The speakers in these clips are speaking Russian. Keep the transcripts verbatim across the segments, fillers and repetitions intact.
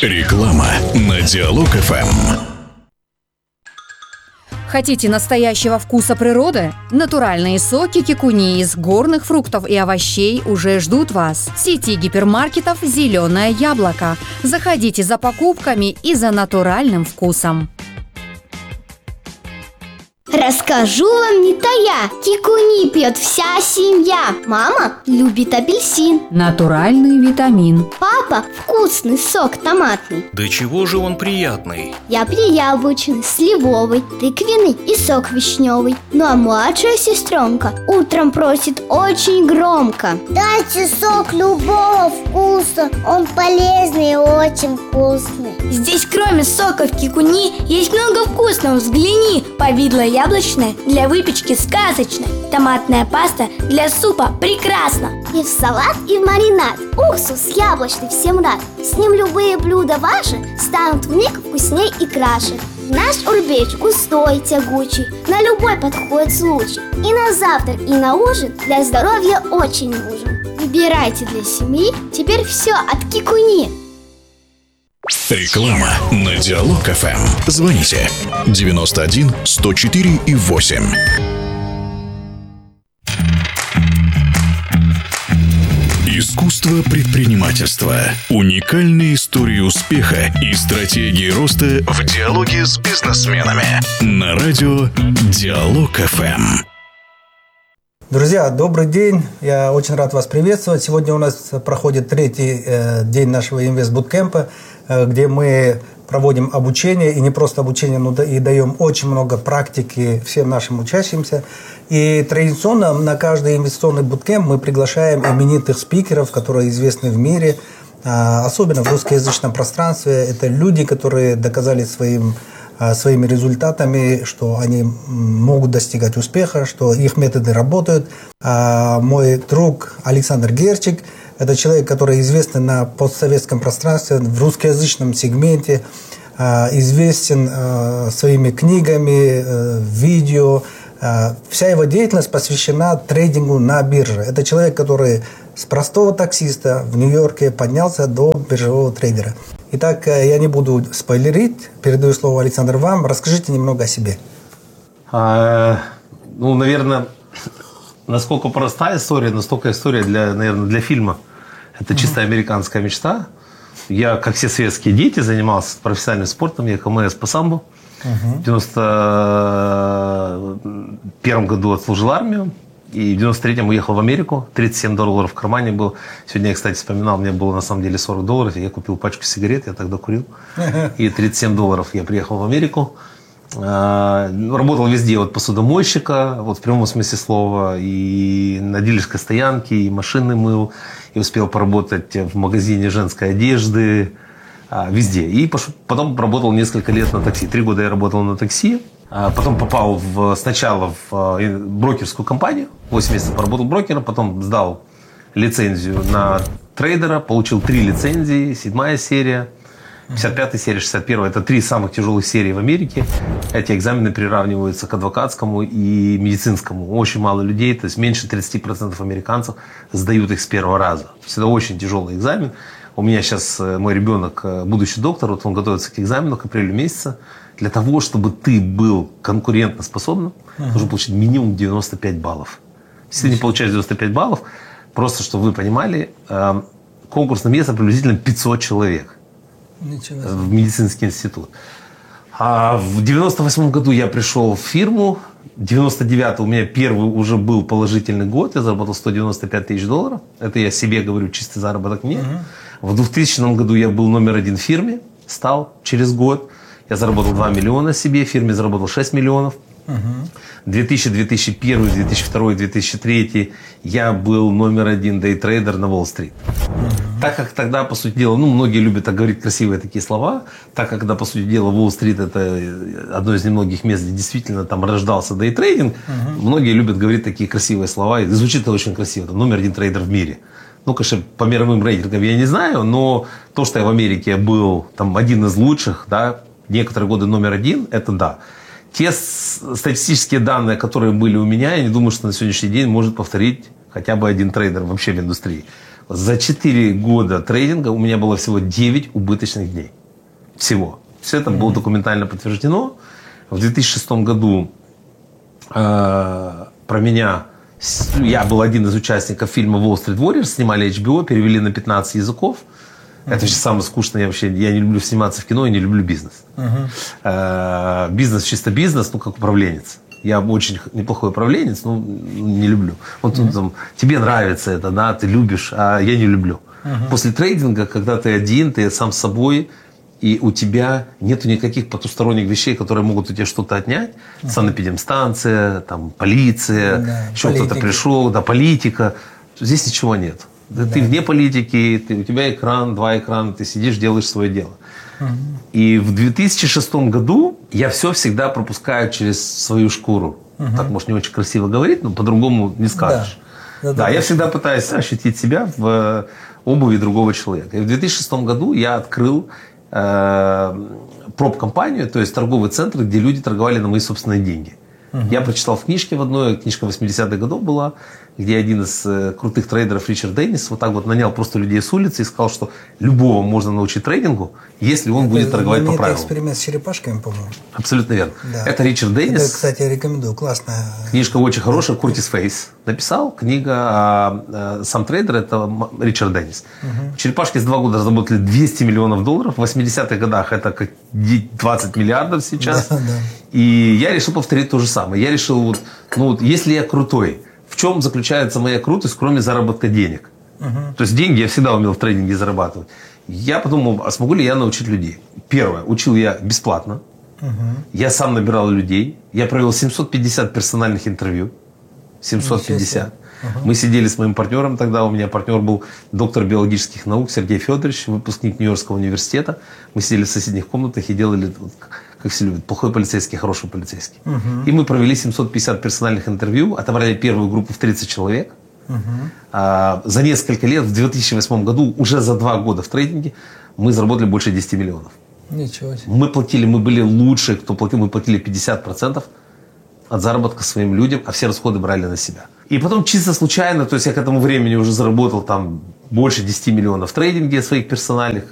Реклама на Диалог эф эм. Хотите настоящего вкуса природы? Натуральные соки кикуни из горных фруктов и овощей уже ждут вас. В сети гипермаркетов «Зеленое яблоко». Заходите за покупками и за натуральным вкусом. Расскажу вам не тая, кикуни пьет вся семья. Мама любит апельсин. Натуральный витамин. Папа вкусный сок томатный. Да чего же он приятный? Я пью яблочный, сливовый, тыквенный и сок вишневый. Ну а младшая сестренка утром просит очень громко: дайте сок любого вкуса, он полезный и очень вкусный. Здесь кроме соков кикуни есть много вкусного, взгляни. Повидло яблочное для выпечки сказочно. Томатная паста для супа прекрасно. И в салат, и в маринад. Уксус яблочный всем рад. С ним любые блюда ваши станут вмиг вкусней и краше. Наш урбеч густой, тягучий, на любой подходит случай. И на завтрак, и на ужин для здоровья очень нужен. Выбирайте для семьи теперь все от кикуни. Реклама на Диалог эф эм. Звоните девяносто один сто четыре и восемь. Искусство предпринимательства. Уникальные истории успеха и стратегии роста в диалоге с бизнесменами. На радио Диалог эф эм. Друзья, добрый день. Я очень рад вас приветствовать. Сегодня у нас проходит третий э, день нашего инвест-буткемпа, э, где мы проводим обучение, и не просто обучение, но и даем очень много практики всем нашим учащимся. И традиционно на каждый инвестиционный буткемп мы приглашаем именитых спикеров, которые известны в мире, э, особенно в русскоязычном пространстве. Это люди, которые доказали своим своими результатами, что они могут достигать успеха, что их методы работают. Мой друг Александр Герчик – это человек, который известен на постсоветском пространстве, в русскоязычном сегменте, известен своими книгами, видео. Вся его деятельность посвящена трейдингу на бирже. Это человек, который с простого таксиста в Нью-Йорке поднялся до биржевого трейдера. Итак, я не буду спойлерить, передаю слово, Александр, вам. Расскажите немного о себе. А, ну, наверное, насколько простая история, настолько история для, наверное, для фильма. Это чистая американская мечта. Я, как все советские дети, занимался профессиональным спортом. Я КМС по самбо. В девяносто первом году отслужил армию. И в девяносто третьем уехал в Америку. тридцать семь долларов в кармане был. Сегодня я, кстати, вспоминал, мне было на самом деле сорок долларов. И я купил пачку сигарет, я тогда курил. И тридцать семь долларов я приехал в Америку. Работал везде, от посудомойщика, вот в прямом смысле слова. И на дилерской стоянке, и машины мыл. И успел поработать в магазине женской одежды. Везде. И потом работал несколько лет на такси. Три года я работал на такси. Потом попал в, сначала в брокерскую компанию. восемь месяцев поработал брокером. Потом сдал лицензию на трейдера. Получил три лицензии. Седьмая серия, пятьдесят пятая серия, шестьдесят первая. Это три самых тяжелых серии в Америке. Эти экзамены приравниваются к адвокатскому и медицинскому. Очень мало людей. То есть меньше тридцати процентов американцев сдают их с первого раза. То есть это очень тяжелый экзамен. У меня сейчас мой ребенок, будущий доктор, вот он готовится к экзамену к апрелю месяца. Для того, чтобы ты был конкурентоспособным, uh-huh. нужно получить минимум девяносто пять баллов. Если ты не получаешь девяносто пять баллов, просто чтобы вы понимали, конкурсное место приблизительно пятьсот человек в медицинский институт. А в девяносто восьмом году я пришел в фирму. В девяносто девятом у меня первый уже был положительный год. Я заработал сто девяносто пять тысяч долларов. Это я себе говорю, чистый заработок мне. Uh-huh. В двухтысячном году я был номер один в фирме. Стал через год. Я заработал два миллиона себе. В фирме заработал шесть миллионов. Uh-huh. две тысячи, две тысячи первый, две тысячи второй, две тысячи третий я был номер один дейтрейдер на Уолл-стрит. Uh-huh. Так как тогда, по сути дела, ну, многие любят так говорить красивые такие слова, так как тогда, по сути дела, Уолл-стрит это одно из немногих мест, где действительно там рождался дейтрейдинг, uh-huh. многие любят говорить такие красивые слова, и звучит это очень красиво, это номер один трейдер в мире. Ну, конечно, по мировым рейтингам я не знаю, но то, что я в Америке был там один из лучших, да, некоторые годы номер один, это да. Те статистические данные, которые были у меня, я не думаю, что на сегодняшний день может повторить хотя бы один трейдер вообще в индустрии. За четыре года трейдинга у меня было всего девять убыточных дней. Всего. Все это mm-hmm. было документально подтверждено. В две тысячи шестом году э, про меня, я был один из участников фильма «Wall Street Warriors», снимали эйч би о, перевели на пятнадцать языков. Mm-hmm. Это вообще самое скучное. Я вообще я не люблю сниматься в кино и не люблю бизнес. Mm-hmm. Э, бизнес чисто бизнес, ну как управленец. Я очень неплохой управленец, но не люблю. Вот mm-hmm. там, тебе нравится это, да, ты любишь, а я не люблю. Mm-hmm. После трейдинга, когда ты один, ты сам с собой, и у тебя нету никаких потусторонних вещей, которые могут у тебя что-то отнять. Uh-huh. Санэпидемстанция, там, полиция, да, еще политика. Кто-то пришел, да, политика. Здесь ничего нет. Да. Ты вне политики, ты, у тебя экран, два экрана, ты сидишь, делаешь свое дело. Uh-huh. И в две тысячи шестом году я все всегда пропускаю через свою шкуру. Uh-huh. Так, может, не очень красиво говорить, но по-другому не скажешь. Да, да, да, да я всегда пытаюсь ощутить себя в обуви другого человека. И в две тысячи шестом году я открыл проб-компанию, то есть торговый центр, где люди торговали на мои собственные деньги. Uh-huh. Я прочитал в книжке в одной, книжка восьмидесятых годов была, где один из э, крутых трейдеров, Ричард Деннис, вот так вот нанял просто людей с улицы и сказал, что любого можно научить трейдингу, если он это будет торговать по правилам. Это эксперимент с черепашками, по-моему. Абсолютно верно. Да. Это Ричард Деннис. Это, кстати, я рекомендую, классная. Книжка очень хорошая, Куртис Фейс написал. Книга, а, а сам трейдер, это Ричард Деннис. Uh-huh. Черепашки за два года разработали двести миллионов долларов. В восьмидесятых годах это как двадцать миллиардов сейчас. Да, да. И я решил повторить то же самое. Я решил, вот, ну вот, если я крутой, в чем заключается моя крутость, кроме заработка денег? Uh-huh. То есть деньги я всегда умел в трейдинге зарабатывать. Я подумал, а смогу ли я научить людей? Первое, учил я бесплатно. Uh-huh. Я сам набирал людей. Я провел семьсот пятьдесят персональных интервью. семьсот пятьдесят. Uh-huh. Мы сидели с моим партнером тогда. У меня партнер был доктор биологических наук Сергей Федорович, выпускник Нью-Йоркского университета. Мы сидели в соседних комнатах и делали, как все любят, плохой полицейский, хороший полицейский. Uh-huh. И мы провели семьсот пятьдесят персональных интервью, отобрали первую группу в тридцать человек. Uh-huh. А, за несколько лет, в две тысячи восьмом году, уже за два года в трейдинге, мы заработали больше десяти миллионов. Ничего себе. Мы платили, мы были лучшие, кто платил, мы платили пятьдесят процентов от заработка своим людям, а все расходы брали на себя. И потом чисто случайно, то есть я к этому времени уже заработал там больше десяти миллионов в трейдинге своих персональных.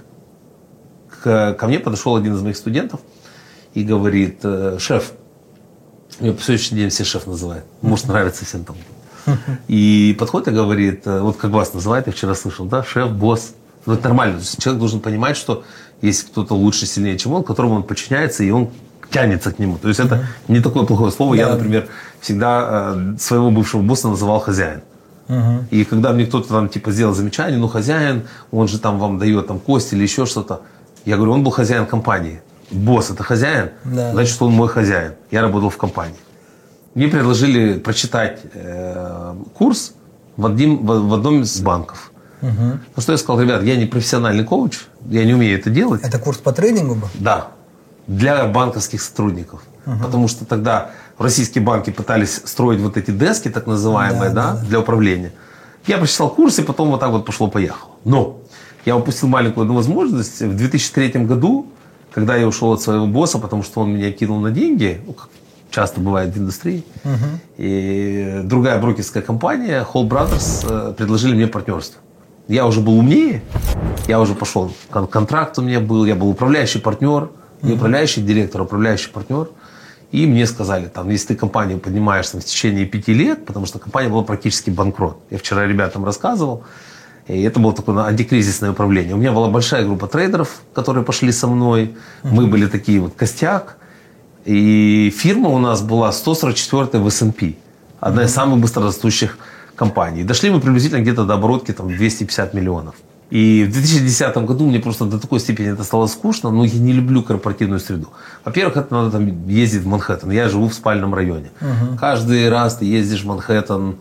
К, ко мне подошел один из моих студентов и говорит: шеф, меня по сегодняшний день все шеф называют, может нравится всем там. И подходит и говорит, вот как вас называют, я вчера слышал, да, шеф, босс. Ну это нормально, то есть человек должен понимать, что есть кто-то лучше, сильнее, чем он, которому он подчиняется, и он тянется к нему. То есть это не такое плохое слово. Да. Я, например, всегда э, своего бывшего босса называл хозяин. Uh-huh. И когда мне кто-то там типа сделал замечание, ну хозяин, он же там вам дает там кость или еще что-то. Я говорю, он был хозяин компании. Босс это хозяин, да. Значит, что он мой хозяин. Я работал в компании. Мне предложили прочитать э, курс в, одним, в, в одном из банков. Uh-huh. Ну что я сказал, ребят, я не профессиональный коуч, я не умею это делать. Это курс по трейдингу был? Да. Для банковских сотрудников. Uh-huh. Потому что тогда российские банки пытались строить вот эти дески, так называемые, да, да, да, для управления. Я прочитал курс, и потом вот так вот пошло-поехало. Но я упустил маленькую одну возможность. В две тысячи третьем году, когда я ушел от своего босса, потому что он меня кинул на деньги, ну, как часто бывает в индустрии, uh-huh. и другая брокерская компания, Hall Brothers, предложили мне партнерство. Я уже был умнее, я уже пошел, контракт у меня был, я был управляющий партнер, не управляющий директор, а управляющий партнер. И мне сказали, там, если ты компанию поднимаешь там, в течение пяти лет, потому что компания была практически банкрот. Я вчера ребятам рассказывал, и это было такое антикризисное управление. У меня была большая группа трейдеров, которые пошли со мной. Мы были такие вот костяк. И фирма у нас была сто сорок четвёртая в эс энд пи. Одна из самых быстрорастущих компаний. Дошли мы приблизительно где-то до оборотки там, двести пятьдесят миллионов. И в две тысячи десятом году мне просто до такой степени это стало скучно, но я не люблю корпоративную среду. Во-первых, это надо там ездить в Манхэттен. Я живу в спальном районе. Uh-huh. Каждый раз ты ездишь в Манхэттен,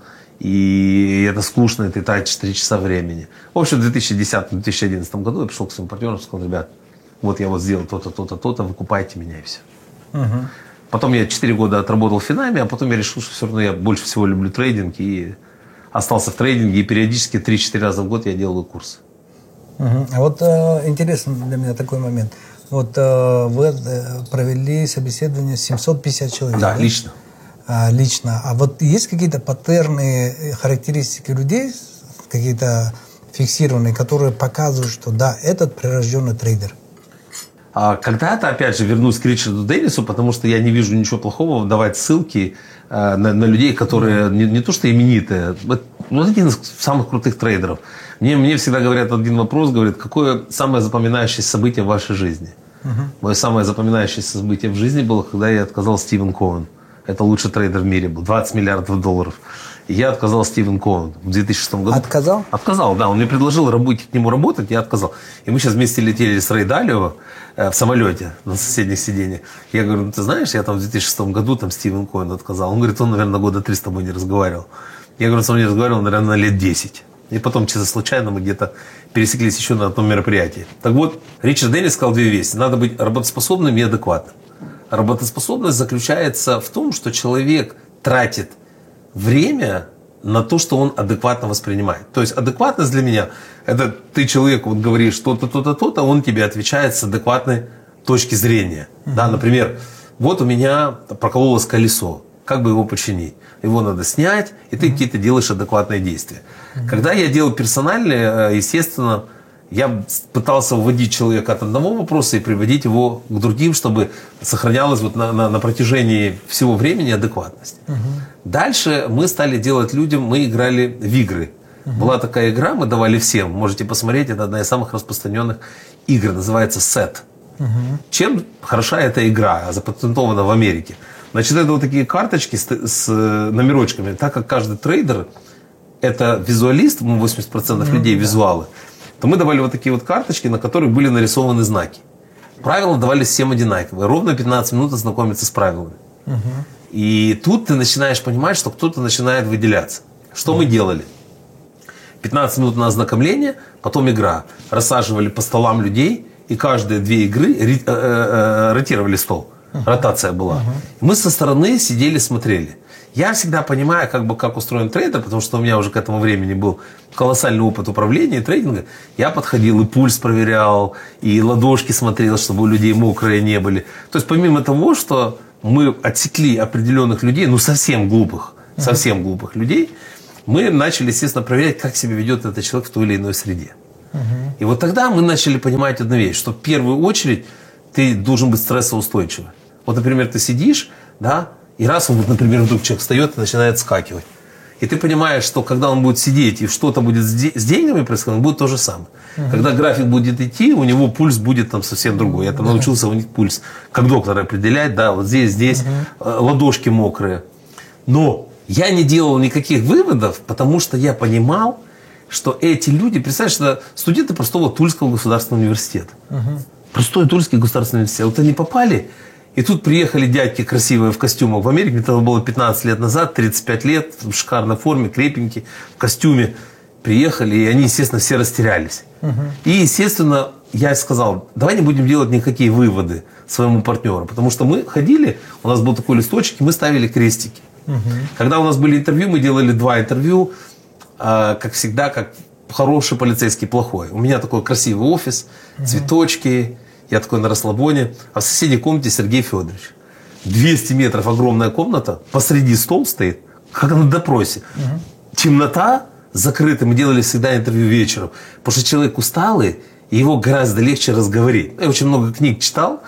и это скучно, и ты тратишь три часа времени. В общем, в две тысячи десятом - две тысячи одиннадцатом году я пришел к своим партнерам и сказал, ребят, вот я вот сделал то-то, то-то, то-то, вы купайте меня и все. Uh-huh. Потом я четыре года отработал в Финаме, а потом я решил, что все равно я больше всего люблю трейдинг, и остался в трейдинге, и периодически три-четыре раза в год я делаю курсы. Угу. А вот э, интересный для меня такой момент. Вот э, вы э, провели собеседование с семьсот пятьдесят человек. Да, да? лично. А, лично. А вот есть какие-то паттерны, характеристики людей, какие-то фиксированные, которые показывают, что да, этот прирожденный трейдер? А когда-то, опять же, вернусь к Ричарду Деннису, потому что я не вижу ничего плохого давать ссылки э, на, на людей, которые не, не то что именитые, но один из самых крутых трейдеров. Мне, мне всегда говорят один вопрос, говорят, какое самое запоминающееся событие в вашей жизни? Uh-huh. Мое самое запоминающееся событие в жизни было, когда я отказал Стивен Коэн. Это лучший трейдер в мире был, двадцать миллиардов долларов. И я отказал Стивен Коэн в две тысячи шестом году. Отказал? Отказал, да. Он мне предложил работать, к нему работать, я отказал. И мы сейчас вместе летели с Рэй Далио э, в самолете на соседних сиденьях. Я говорю, ну ты знаешь, я там в две тысячи шестом году там Стивен Коэн отказал. Он говорит, он, наверное, года три с тобой не разговаривал. Я говорю, с тобой не разговаривал, наверное, на лет десять. И потом, чисто случайно, мы где-то пересеклись еще на одном мероприятии. Так вот, Ричард Деннис сказал две вещи. Надо быть работоспособным и адекватным. Работоспособность заключается в том, что человек тратит время на то, что он адекватно воспринимает. То есть адекватность для меня – это ты человеку вот говоришь что-то, то-то, то-то, он тебе отвечает с адекватной точки зрения. Uh-huh. Да, например, вот у меня прокололось колесо. Как бы его починить? Его надо снять, и ты uh-huh. какие-то делаешь адекватные действия. Uh-huh. Когда я делал персональные, естественно, я пытался вводить человека от одного вопроса и приводить его к другим, чтобы сохранялась вот на, на, на протяжении всего времени адекватность. Uh-huh. Дальше мы стали делать людям, мы играли в игры. Uh-huh. Была такая игра, мы давали всем, можете посмотреть, это одна из самых распространенных игр, называется сет. Uh-huh. Чем хороша эта игра, запатентована в Америке? Значит, это вот такие карточки с, с номерочками, так как каждый трейдер это визуалист, восемьдесят процентов uh-huh. людей визуалы, то мы давали вот такие вот карточки, на которых были нарисованы знаки. Правила давались всем одинаковые. Ровно пятнадцать минут ознакомиться с правилами. Uh-huh. И тут ты начинаешь понимать, что кто-то начинает выделяться. Что uh-huh. мы делали? пятнадцать минут на ознакомление, потом игра. Рассаживали по столам людей, и каждые две игры ри- э- э- ротировали стол. Uh-huh. Ротация была. Uh-huh. Мы со стороны сидели, смотрели. Я всегда понимаю, как бы, как устроен трейдер, потому что у меня уже к этому времени был колоссальный опыт управления и трейдинга. Я подходил и пульс проверял, и ладошки смотрел, чтобы у людей мокрые не были. То есть помимо того, что мы отсекли определенных людей, ну совсем глупых, uh-huh. совсем глупых людей, мы начали, естественно, проверять, как себя ведет этот человек в той или иной среде. Uh-huh. И вот тогда мы начали понимать одну вещь, что в первую очередь ты должен быть стрессоустойчивым. Вот, например, ты сидишь, да, и раз, вот, например, вдруг человек встает и начинает скакивать. И ты понимаешь, что когда он будет сидеть и что-то будет с, де- с деньгами происходить, будет то же самое. Uh-huh. Когда график будет идти, у него пульс будет там совсем другой. Я там uh-huh. научился у них пульс, как доктор определять, да, вот здесь, здесь, uh-huh. ладошки мокрые. Но я не делал никаких выводов, потому что я понимал, что эти люди, представляешь, что студенты простого Тульского государственного университета. Uh-huh. Простой Тульский государственный университет. Вот они попали. И тут приехали дядьки красивые в костюмах. В Америке это было пятнадцать лет назад, тридцать пять лет, в шикарной форме, крепенькие, в костюме. Приехали, и они, естественно, все растерялись. Uh-huh. И, естественно, я сказал, давай не будем делать никакие выводы своему партнеру. Потому что мы ходили, у нас был такой листочек, и мы ставили крестики. Uh-huh. Когда у нас были интервью, мы делали два интервью, как всегда, как хороший полицейский, плохой. У меня такой красивый офис, uh-huh. цветочки. Я такой на расслабоне. А в соседней комнате Сергей Федорович. двести метров огромная комната. Посреди стол стоит, как на допросе. Угу. Темнота, закрытая. Мы делали всегда интервью вечером. Потому что человек усталый, и его гораздо легче разговорить. Я очень много книг читал.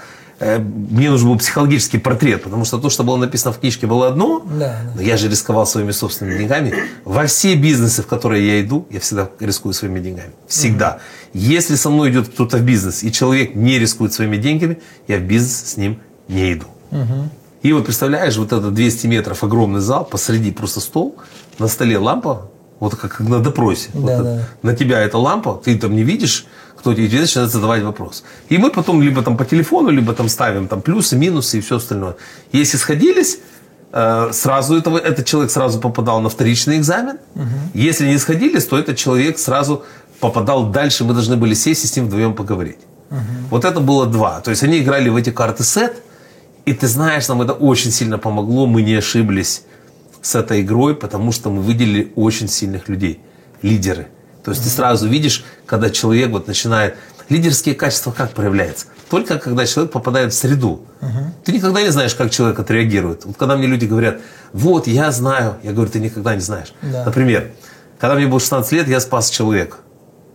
Мне нужен был психологический портрет. Потому что то, что было написано в книжке, было одно. Да, да. Но я же рисковал своими собственными деньгами. Во все бизнесы, в которые я иду, я всегда рискую своими деньгами. Всегда. Угу. Если со мной идет кто-то в бизнес, и человек не рискует своими деньгами, я в бизнес с ним не иду. Угу. И вот представляешь, вот это двести метров огромный зал, посреди просто стол, на столе лампа, вот как на допросе. Да, вот да. На тебя эта лампа, ты там не видишь, кто тебе начинает задавать вопрос. И мы потом либо там по телефону, либо там ставим там плюсы, минусы и все остальное. Если сходились, сразу этого, этот человек сразу попадал на вторичный экзамен. Угу. Если не сходились, то этот человек сразу попадал дальше, мы должны были сесть и с ним вдвоем поговорить. Uh-huh. Вот это было два. То есть они играли в эти карты сет, и ты знаешь, нам это очень сильно помогло, мы не ошиблись с этой игрой, потому что мы выделили очень сильных людей, лидеры. То есть uh-huh. ты сразу видишь, когда человек вот начинает... Лидерские качества как проявляются? Только когда человек попадает в среду. Uh-huh. Ты никогда не знаешь, как человек отреагирует. Вот когда мне люди говорят, вот, я знаю, я говорю, ты никогда не знаешь. Да. Например, когда мне было шестнадцать лет, я спас человека.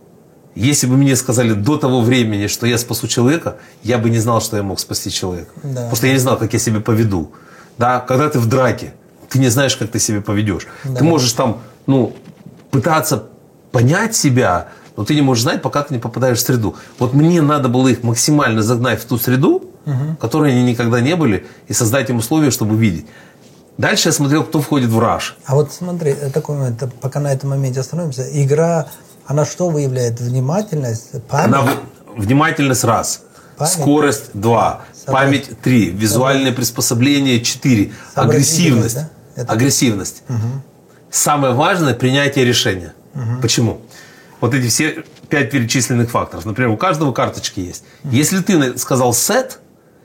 Если бы мне сказали до того времени, что я спасу человека, я бы не знал, что я мог спасти человека. Да. Потому что я не знал, как я себя поведу. Да? Когда ты в драке, ты не знаешь, как ты себя поведешь. Да. Ты можешь там, ну, пытаться понять себя, но ты не можешь знать, пока ты не попадаешь в среду. Вот мне надо было их максимально загнать в ту среду, угу. в которой они никогда не были, и создать им условия, чтобы видеть. Дальше я смотрел, кто входит в раш. А вот смотри, такой момент, пока на этом моменте остановимся. Игра, она что выявляет? Внимательность, память? Она внимательность раз, память? Скорость два, Собрать. Память три, визуальное Собрать. Приспособление четыре, агрессивность. Да? Это... Агрессивность. Угу. Самое важное – принятие решения. Угу. Почему? Вот эти все пять перечисленных факторов. Например, у каждого карточки есть. Угу. Если ты сказал «сет»,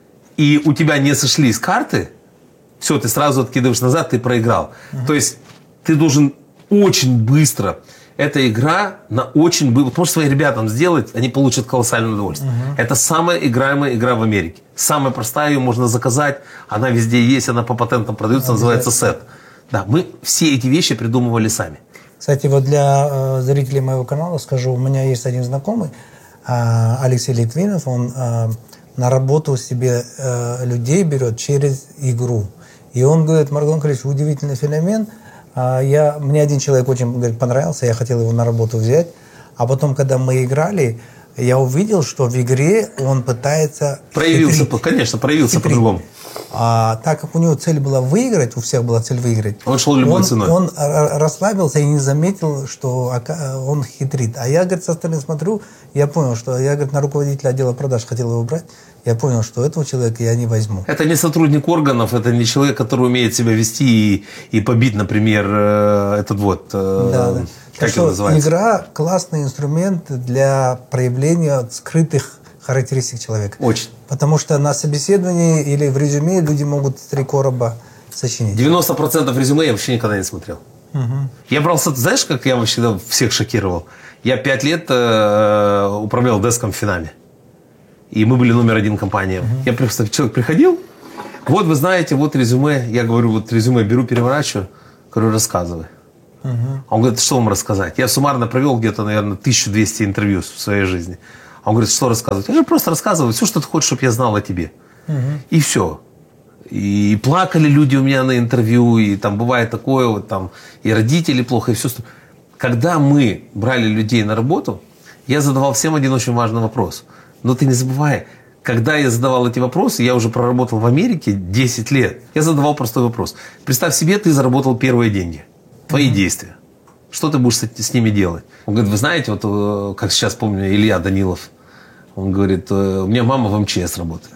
и у тебя не сошлись карты, все, ты сразу откидываешь назад, ты проиграл. Uh-huh. То есть ты должен очень быстро. Эта игра на очень быстро. Потому что своим ребятам сделать, они получат колоссальное удовольствие. Uh-huh. Это самая играемая игра в Америке. Самая простая, ее можно заказать. Она везде есть, она по патентам продается, называется сет. Да, мы все эти вещи придумывали сами. Кстати, вот для э, зрителей моего канала скажу, у меня есть один знакомый, э, Алексей Литвинов, он э, на работу себе э, людей берет через игру. И он говорит: Маргулан Калич, удивительный феномен. Я, мне один человек очень, говорит, понравился, я хотел его на работу взять. А потом, когда мы играли, я увидел, что в игре он пытается... Проявился, хитрить, конечно, проявился хитрить. По-другому. А, так как у него цель была выиграть, у всех была цель выиграть, он шел любой он, ценой. Он расслабился и не заметил, что он хитрит. А я, говорит, со стороны смотрю, я понял, что я, говорит, на руководителя отдела продаж хотел его брать. Я понял, что этого человека я не возьму. Это не сотрудник органов, это не человек, который умеет себя вести и, и побить, например, этот вот, да, да. как это называется? Игра – классный инструмент для проявления скрытых характеристик человека. Очень. Потому что на собеседовании или в резюме люди могут три короба сочинить. девяносто процентов резюме я вообще никогда не смотрел. Угу. Я брал, знаешь, как я вообще всех шокировал? Я пять лет э, управлял деском в Финаме. И мы были номер один компания. Uh-huh. Я просто, человек приходил, вот вы знаете, вот резюме. Я говорю, вот резюме беру, переворачиваю. Говорю, рассказывай. Uh-huh. Он говорит, что вам рассказать? Я суммарно провел где-то, наверное, тысячу двести интервью в своей жизни. Он говорит, что рассказывать? Я говорю, просто рассказывай все, что ты хочешь, чтобы я знал о тебе. Uh-huh. И все. И плакали люди у меня на интервью, и там бывает такое, вот там, и родители плохо, и все. Когда мы брали людей на работу, я задавал всем один очень важный вопрос. Но ты не забывай, когда я задавал эти вопросы, я уже проработал в Америке десять лет. Я задавал простой вопрос. Представь себе, ты заработал первые деньги. Твои mm-hmm. действия. Что ты будешь с, с ними делать? Он говорит, вы знаете, вот как сейчас помню, Илья Данилов. Он говорит, у меня мама в эм че эс работает.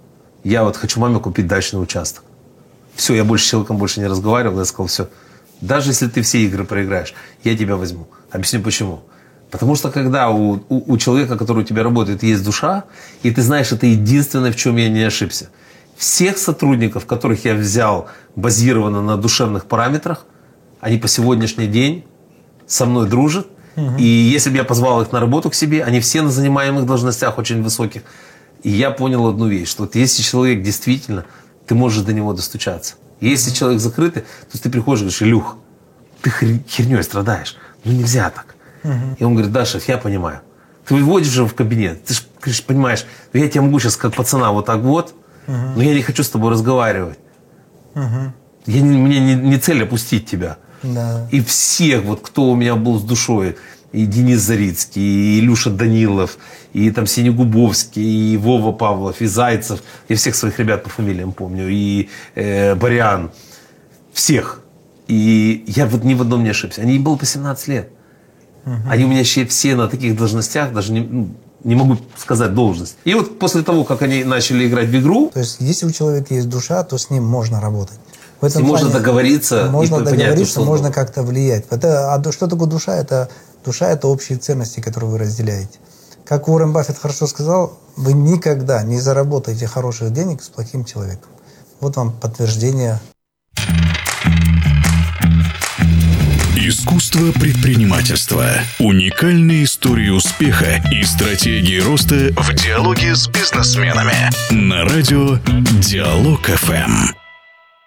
Я вот хочу маме купить дачный участок. Все, я больше с человеком больше не разговаривал. Я сказал, все, даже если ты все игры проиграешь, я тебя возьму. Объясню почему. Потому что когда у, у, у человека, который у тебя работает, есть душа, и ты знаешь, это единственное, в чем я не ошибся. Всех сотрудников, которых я взял базированно на душевных параметрах, они по сегодняшний день со мной дружат. Угу. И если бы я позвал их на работу к себе, они все на занимаемых должностях очень высоких. И я понял одну вещь, что вот если человек действительно, ты можешь до него достучаться. Если угу. человек закрытый, то ты приходишь и говоришь, Илюх, ты херней страдаешь. Ну нельзя так. Uh-huh. И он говорит, да, шеф, я понимаю. Ты выводишь же в кабинет, ты же говоришь, понимаешь, я тебя могу сейчас как пацана вот так вот, uh-huh. но я не хочу с тобой разговаривать. Uh-huh. Я не, мне не, не цель опустить тебя. Uh-huh. И всех, вот кто у меня был с душой, и Денис Зарицкий, и Илюша Данилов, и там Синегубовский, и Вова Павлов, и Зайцев, я всех своих ребят по фамилиям помню, и э, Барян, всех. И я вот ни в одном не ошибся. Они им было по семнадцать лет. Uh-huh. Они у меня еще все на таких должностях, даже не, ну, не могу сказать должность. И вот после того, как они начали играть в игру... То есть, если у человека есть душа, то с ним можно работать. В этом с ним можно договориться можно и договориться, понять, можно как-то влиять. Это, а что такое душа? Это, душа – это общие ценности, которые вы разделяете. Как Уоррен Баффет хорошо сказал, вы никогда не заработаете хороших денег с плохим человеком. Вот вам подтверждение. Искусство предпринимательства. Уникальные истории успеха и стратегии роста в диалоге с бизнесменами. На радио Диалог эф эм.